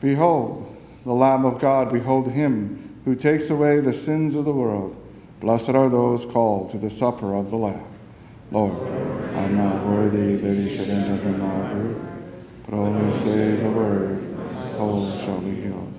Behold, the Lamb of God, behold him who takes away the sins of the world. Blessed are those called to the supper of the Lamb. Lord, I am not worthy that you should enter in my roof, but only say the word, my soul shall be healed.